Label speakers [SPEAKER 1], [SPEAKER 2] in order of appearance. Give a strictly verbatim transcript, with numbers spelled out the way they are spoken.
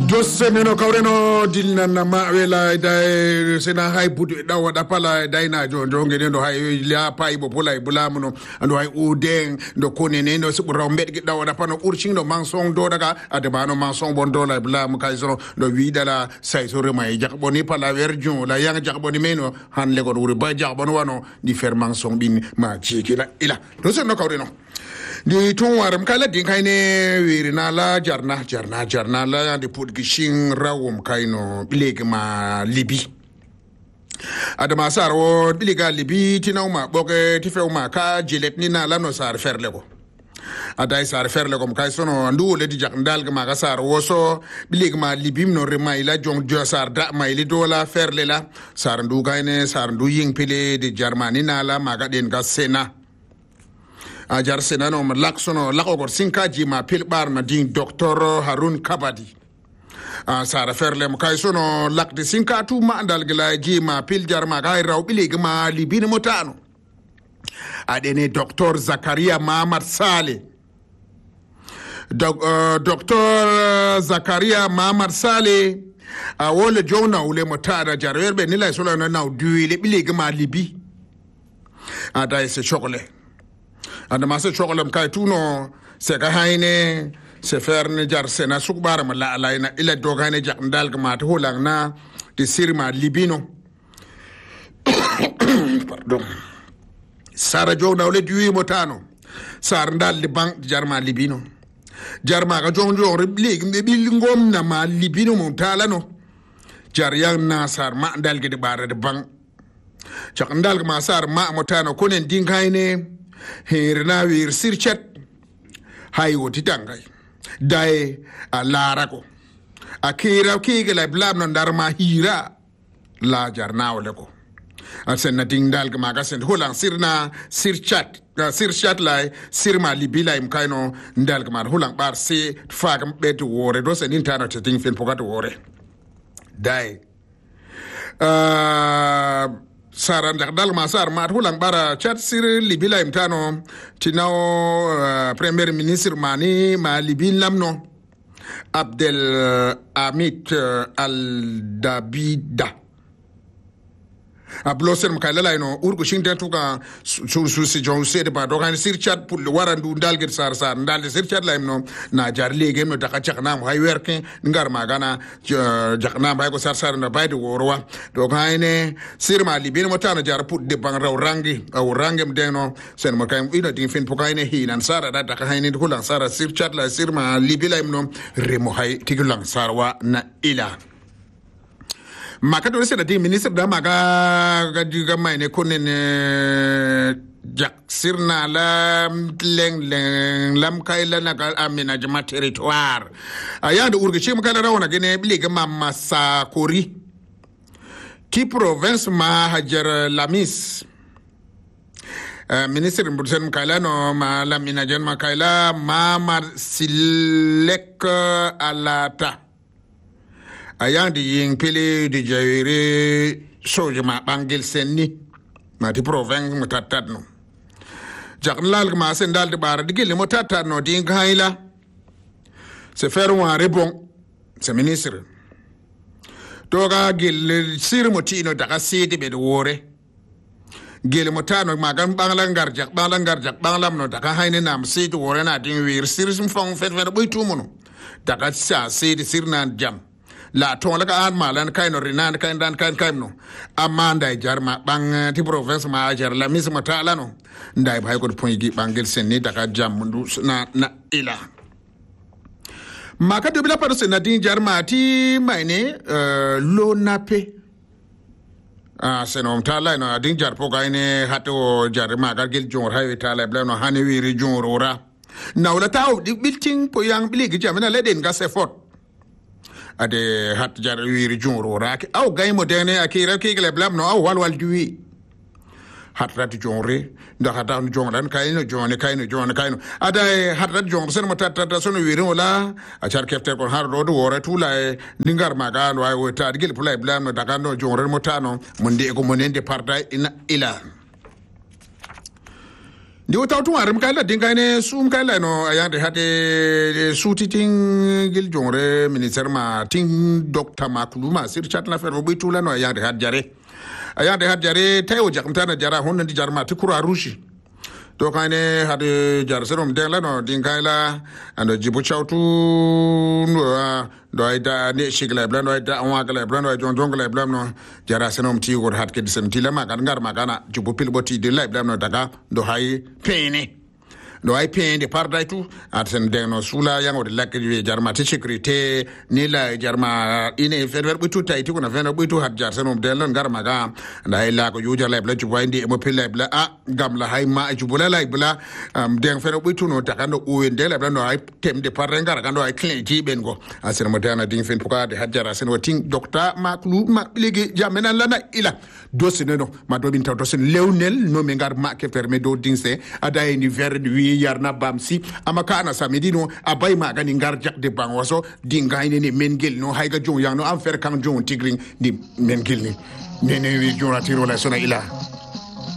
[SPEAKER 1] Jose meno kawreno dilna na mawela dai sena hay budu da wada pala dai na jonjo ngene ndo hay la pai bo pola ibula muno ndo hay udeng ndo konene ndo sibura mbet da wada pano urching ndo mansong do daga adebano mansong bon do la ibula mu kayso ndo widala say so rema jakboni pala verjon la yang jakboni meno han le ko wuri ba jakboni wano di fer mansong bin ma chikila ila do seno kawreno di tun waram kala din kaine wirina la jarna jarna jarna la di put gishin rawum kaino bileg ma libi adama sarwo biliga libi tinawma boke tifewma ka jilet ni na la no sar ferle ko aday sar ferle ko kay sono ndu le di jak ndal ga ma ga sar woso bileg ma libi no remay la jong jo sar da may li dola ferle la sar ndu kaine sar ndu ying pele di jarmani na la ma ga den ga sena a jar senano ma laksono lakogor sinkaji ma pilbar na din docteur Harun Kabadi a sara ferle mo kay sono lakde sinkatu ma andal gelaji ma pil jar ma kay raw bilig ma libini motano adene docteur Zakaria Mahamad Sale docteur Zakaria Mahamad Sale a wole jona ule motada jar werbe ni lay solo na duile bilig ma libi a dai se chocolat anda masa chokolam kay tuno se ka hayne se ferne jar sena sukbar ma la alaina ila do gane jak ndal ma to holang na de sirma libino pardon sara jona ole duwi motano sar ndal li bank jarma libino jarma ka jonjo rebli ngi bil ngom na ma libino mon talano jar yang na sar ma ndal ge de bare de bank jak ndal ma sar ma motano konen dingayne herna wir sirchat hay woti tangay dai a larako akira kige la blab non darma hira la jarnawle ko asen na ding dal ma ga sen holan sirna sirchat sirchat lay sirma libila im kayno ndal ma holan bar se fagam bet wore do sen internet ting fen pokat wore dai uh sara ndax dal ma sar ma hulang bara chat sir libila imtano tinao uh, premier ministre mani ma libin lamno Abdel uh, Hamid uh, Al Dabida a bloser mkala la ino urgo shinten tuka sur sur si jon sede ba do kan sir chat pour le warandu dal gir sar sar dal sir chat la imno na jar lege no daka chakna mo hay werke ngar magana jakna bay ko sar sar na bay do worwa do kayne sir ma libin mo tan jar pour de bang raw rangi aw rangem deno sen mo kay ina din fin pokayne hinan sara da daka hayne ko lan sara sir chat la sir ma libila imno remo hay tigulan sarwa na ila maka do sena di ministre da maga ga diga mayne konen jak sirna la leng leng lam kayla na ka aménagement territoire aya do urge chim kala rawna gene bilega mamma Sakori ki province ma hajar lamis ministre mbudsen kala no ma l'aménagement kayla Mamar Silek Alata ayandi ying pele de jayre soje ma bangel senni ma ti province mo tatadno jaknal ma sen dal de bara digel mo tatadno din hayla se faire un rebon se ministre toga gel sir mo tino daga sede be wore gel mo tano ma gam banglan garjak banglan garjak banglam no daga hayne nam sede wore na din wir sir sum fong fet fet boy tumuno daga sa sede sir nan jam la ton la ka an malan kay no rinan kay dan kay kay no amanda jarma bang ti province ma jar la mis ma tala no ndai bay ko point gi bangel senni daga jam ndu na na ila maka de bila par sen nadin jarma ti mayne euh lo nape ah senom tala no adin jar po gayne hato jarma ga gel jor hay tala bla no hani wi jor ora nawla taw di bilting po yang biligi jamina leden ga sefot ade hat jar wiri jumro rak aw gay mo dene akira kigele blam no aw wal wal duwi hat rat jonre ndax ata no jonran kay no jone kay no jone kay no ada hat rat jonre sen mo tata so no wiri wala a char kefte ko har do do wore tula e ningar maga no ay wota gel pulay blam no daga no jonre mo tano mo de ko mo nende parta ina ila Di utaw tu arim kala dinga ne sum kala no ayande hade sutiting gil jongre minister ma ting doctor makuluma sir chat na fer bo tula no ayande had jare ayande had jare tayo jakamtana jara honnen di jarma tikura rushi to kane hade jar serom dela no dinga la ando jibu chawtu no do ayda ne shigla blan do ayda on wagala blan do jon jongla blan no jara senom ti gor hat ke disem ti la ma kan ngar magana jibu pilboti de la blan no daga do hay pene do ay pende parday tu atsen deno sula yango de lakke je jarma te sécurité ni la jarma ine ferver butu tayti ko na fena butu hat jar senom de lon gar maga nday la ko yuja la bla ci wayndi mo pille bla a gam la hay ma ci bula lay bla am den fena butu no takando o wende la bla no ay temde parray gar kando ay clé ti ben go asen mo dana ding fen puka de hat jara sen wating docteur maklu ma legi jamena lana ila dosine no ma do bin taw dosin lewnel no me ngar ma ke permet do dingse ada ni ver yarna bamsi amaka ana samedino abay magani ngar jak de bangwaso dingayne ni mengel no hayga jon yang no am fer kan jon tigring di mengel ni nene wi jonati relation ila